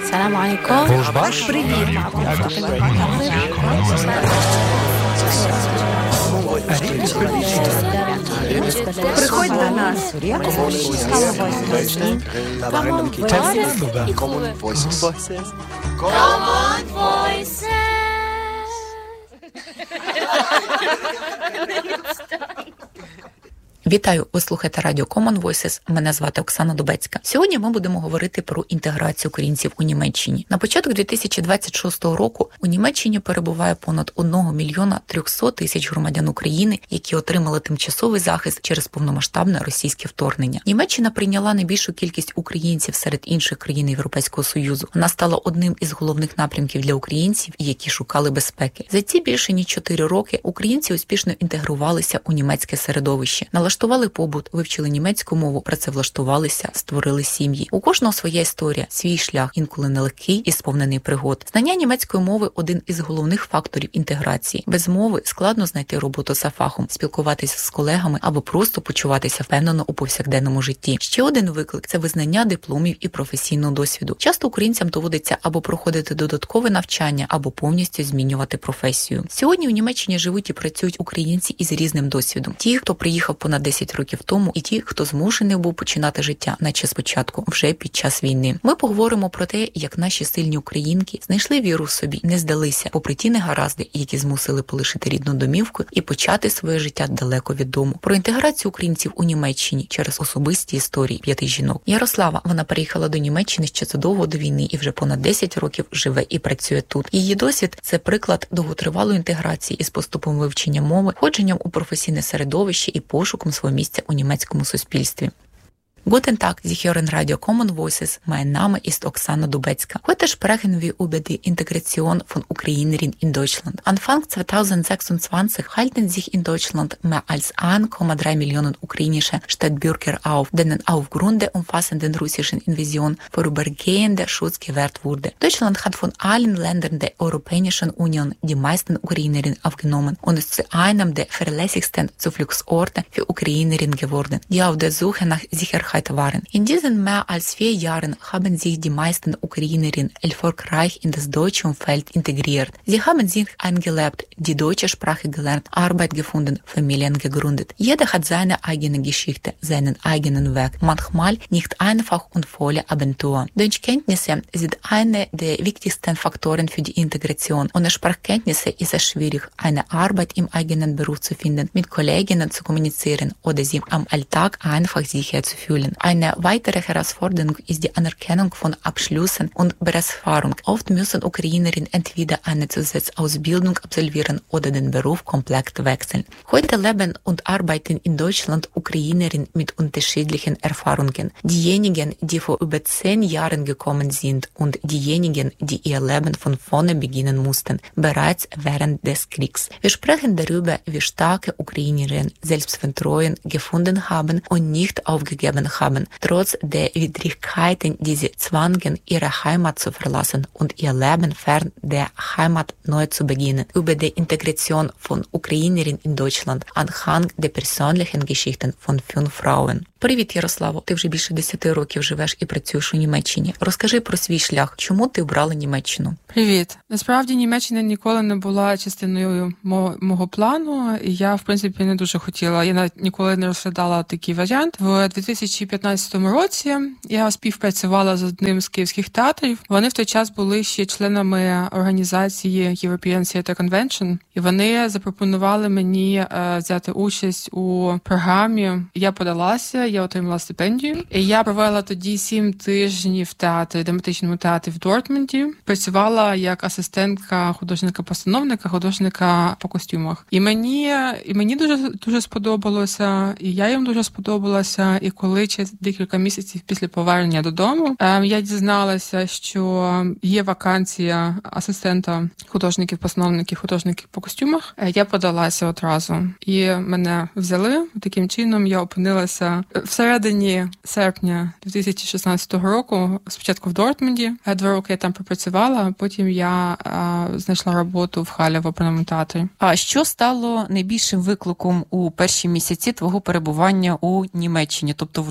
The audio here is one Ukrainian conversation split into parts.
السلام عليكم. Привіт. Приходь до нас. Common Voices. Вітаю, ви слухаєте радіо Common Voices. Мене звати Оксана Дубецька. Сьогодні ми будемо говорити про інтеграцію українців у Німеччині. На початок 2026 року у Німеччині перебуває понад 1 мільйона 300 тисяч громадян України, які отримали тимчасовий захист через повномасштабне російське вторгнення. Німеччина прийняла найбільшу кількість українців серед інших країн Європейського Союзу. Вона стала одним із головних напрямків для українців, які шукали безпеки. За ці більше ніж 4 роки українці успішно інтегрувалися у німецьке середовище. Налаштували побут, вивчили німецьку мову, працевлаштувалися, створили сім'ї. У кожного своя історія, свій шлях, інколи нелегкий і сповнений пригод. Знання німецької мови – один із головних факторів інтеграції. Без мови складно знайти роботу за фахом, спілкуватися з колегами або просто почуватися впевнено у повсякденному житті. Ще один виклик – це визнання дипломів і професійного досвіду. Часто українцям доводиться або проходити додаткове навчання, або повністю змінювати професію. Сьогодні у Німеччині живуть і працюють українці із різним досвідом. Ті, хто приїхав понад 10 років тому, і ті, хто змушений був починати життя, наче спочатку, вже під час війни. Ми поговоримо про те, як наші сильні українки знайшли віру в собі, не здалися, попри ті негаразди, які змусили полишити рідну домівку і почати своє життя далеко від дому. Про інтеграцію українців у Німеччині через особисті історії 5 жінок. Ярослава, вона приїхала до Німеччини ще задовго до війни і вже понад 10 років живе і працює тут. Її досвід – це приклад довготривалої інтеграції із поступом вивчення мови, входженням у професійне середовище і пошуком свого місця у німецькому суспільстві. Guten Tag, Sie hören Radio Common Voices. Mein Name ist Oksana Dubecka. Heute sprechen wir über die Integration von Ukrainerinnen in Deutschland. Anfang 2026 halten sich in Deutschland mehr als 1,3 Millionen ukrainische Staatsbürger auf, denen aufgrund der umfassenden russischen Invasion vorübergehender Schutz gewährt wurde. Deutschland hat von allen Ländern der Europäischen Union die meisten Ukrainerinnen aufgenommen und ist zu einem der verlässlichsten Zufluchtsorte für Ukrainerinnen geworden, die auf der Suche nach Sicherheit waren. In diesen mehr als 4 Jahren haben sich die meisten Ukrainerinnen erfolgreich in das deutsche Umfeld integriert. Sie haben sich eingelebt, die deutsche Sprache gelernt, Arbeit gefunden, Familien gegründet. Jeder hat seine eigene Geschichte, seinen eigenen Weg. Manchmal nicht einfach und voller Abenteuer. Deutschkenntnisse sind eine der wichtigsten Faktoren für die Integration. Ohne Sprachkenntnisse ist es schwierig, eine Arbeit im eigenen Beruf zu finden, mit Kolleginnen zu kommunizieren oder sich am Alltag einfach sicher zu fühlen. Eine weitere Herausforderung ist die Anerkennung von Abschlüssen und Berufserfahrung. Oft müssen Ukrainerinnen entweder eine Zusatzausbildung absolvieren oder den Beruf komplett wechseln. Heute leben und arbeiten in Deutschland Ukrainerinnen mit unterschiedlichen Erfahrungen. Diejenigen, die vor über 10 Jahren gekommen sind und diejenigen, die ihr Leben von vorne beginnen mussten, bereits während des Kriegs. Wir sprechen darüber, wie starke Ukrainerinnen Selbstvertrauen gefunden haben und nicht aufgegeben haben, trotz der Widrigkeiten, die sie zwangen, ihre Heimat zu verlassen und ihr Leben fern der Heimat neu zu beginnen. Über die Integration von Ukrainerinnen in Deutschland anhand der persönlichen Geschichten von 5 Frauen. Привіт, Ярославо. Ти вже більше 10 років живеш і працюєш у Німеччині. Розкажи про свій шлях. Чому ти обрала Німеччину? Привіт. Насправді, Німеччина ніколи не була частиною мого плану, і я, в принципі, не дуже хотіла. Я навіть ніколи не розглядала такий варіант. В 2015 році я співпрацювала з одним з київських театрів. Вони в той час були ще членами організації European Theatre Convention, і вони запропонували мені взяти участь у програмі. Я подалася, я отримала стипендію. І я провела тоді 7 тижнів в театрі, драматичному театрі в Дортмунді. Працювала як асистентка художника-постановника, художника по костюмах. І мені дуже сподобалося, і я їм дуже сподобалася. І коли через декілька місяців після повернення додому я дізналася, що є вакансія асистента художників-постановників, художників по костюмах, я подалася одразу. І мене взяли. Таким чином я опинилася всередині серпня 2016 року, спочатку в Дортмунді. 2 роки я там пропрацювала, а потім я знайшла роботу в Халі в оперному театрі. А що стало найбільшим викликом у перші місяці твого перебування у Німеччині, тобто в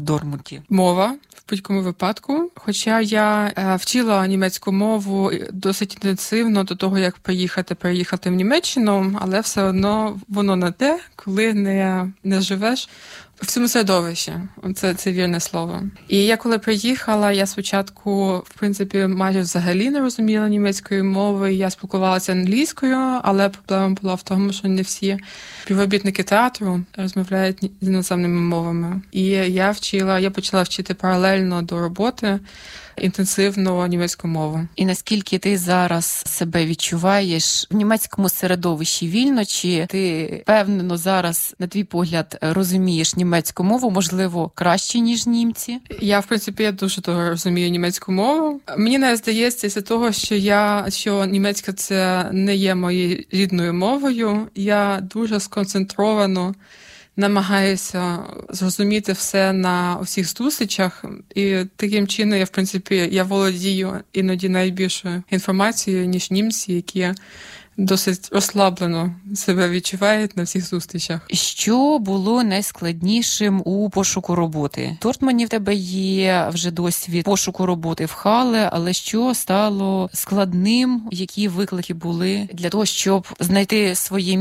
Дортмунді? Мова в будь-якому випадку. Хоча я вчила німецьку мову досить інтенсивно до того, як переїхати в Німеччину, але все одно воно не те, коли не живеш в цьому середовищі. Це вірне слово. І я коли приїхала, я спочатку, в принципі, майже взагалі не розуміла німецької мови. Я спілкувалася англійською, але проблема була в тому, що не всі співробітники театру розмовляють з іноземними мовами. І я почала вчити паралельно до роботи інтенсивно німецьку мову. І наскільки ти зараз себе відчуваєш в німецькому середовищі вільно, чи ти впевнено зараз, на твій погляд, розумієш німецьку мову, можливо, краще, ніж німці? Я, в принципі, я дуже добре розумію німецьку мову. Мені навіть здається, з-за того, що німецька це не є моєю рідною мовою, я дуже сконцентровано намагаюся зрозуміти все на усіх зустрічах, і таким чином я володію іноді найбільшою інформацією, ніж німці, які досить розслаблено себе відчувають на всіх зустрічах. Що було найскладнішим у пошуку роботи? В Дортмунді в тебе є вже досвід пошуку роботи в Хале, але що стало складним? Які виклики були для того, щоб знайти своє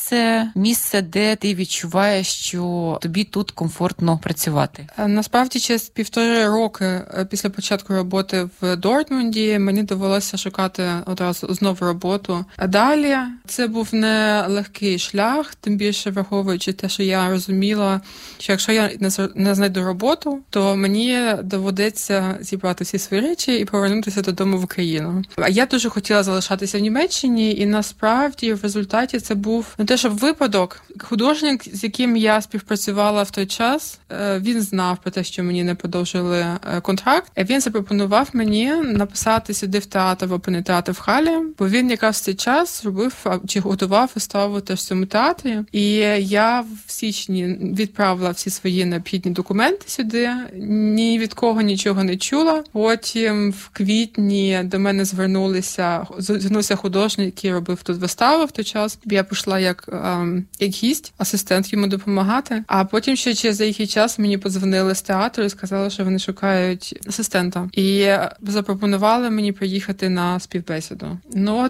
місце, де ти відчуваєш, що тобі тут комфортно працювати? Насправді, через 1,5 роки після початку роботи в Дортмунді мені довелося шукати одразу знову роботу. Далі це був не легкий шлях, тим більше враховуючи те, що я розуміла, що якщо я не знайду роботу, то мені доведеться зібрати всі свої речі і повернутися додому в Україну. А я дуже хотіла залишатися в Німеччині, і насправді в результаті це був не те, щоб випадок. Художник, з яким я співпрацювала в той час, він знав про те, що мені не продовжили контракт, і він запропонував мені написати сюди в театр, в оперний театр в Халі, бо він якраз в цей час готував виставу теж в цьому театрі. І я в січні відправила всі свої необхідні документи сюди, ні від кого нічого не чула. Потім в квітні до мене звернувся художник, який робив тут виставу в той час. Я пішла як гість, асистент йому допомагати. А потім ще через деякий час мені подзвонили з театру і сказали, що вони шукають асистента. І запропонували мені приїхати на співбесіду.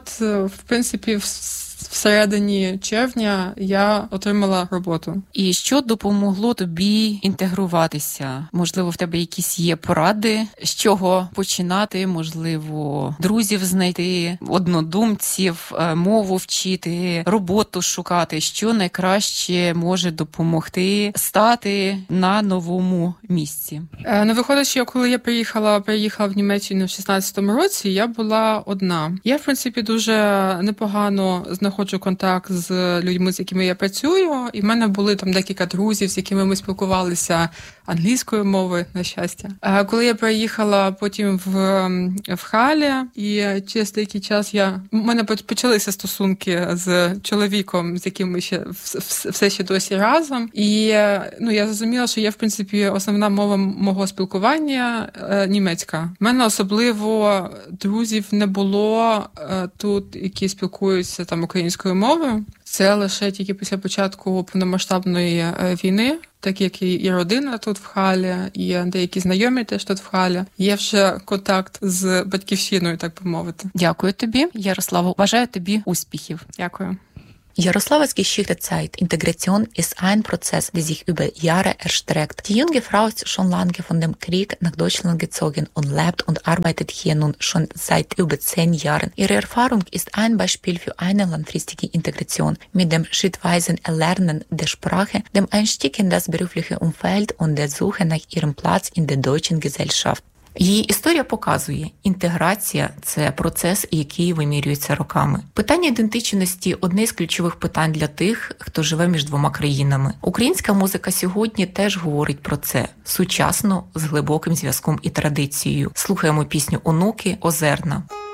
В принципі, всередині червня я отримала роботу. І що допомогло тобі інтегруватися? Можливо, в тебе якісь є поради, з чого починати, можливо, друзів знайти, однодумців, мову вчити, роботу шукати? Що найкраще може допомогти стати на новому місці? Виходить, що коли я приїхала в Німеччину в 16-му році, я була одна. Я, в принципі, дуже непогано знаходжу контакт з людьми, з якими я працюю, і в мене були там декілька друзів, з якими ми спілкувалися англійською мовою, на щастя. Коли я приїхала потім в Халі, і через деякий час у мене почалися стосунки з чоловіком, з яким ми все ще досі разом, і я зрозуміла, що є, в принципі, основна мова мого спілкування німецька. У мене особливо друзів не було тут, які спілкуються там українською мовою. Це лише тільки після початку повномасштабної війни, так як і родина тут в Халі, і деякі знайомі теж тут в Халі. Є вже контакт з батьківщиною, так би мовити. Дякую тобі, Ярославо. Бажаю тобі успіхів. Дякую. Jaroslawas Geschichtezeit. Integration ist ein Prozess, der sich über Jahre erstreckt. Die junge Frau ist schon lange von dem Krieg nach Deutschland gezogen und lebt und arbeitet hier nun schon seit über 10 Jahren. Ihre Erfahrung ist ein Beispiel für eine langfristige Integration mit dem schrittweisen Erlernen der Sprache, dem Einstieg in das berufliche Umfeld und der Suche nach ihrem Platz in der deutschen Gesellschaft. Її історія показує, інтеграція – це процес, який вимірюється роками. Питання ідентичності – одне з ключових питань для тих, хто живе між двома країнами. Українська музика сьогодні теж говорить про це, сучасно, з глибоким зв'язком і традицією. Слухаємо пісню «Онуки» Озерна.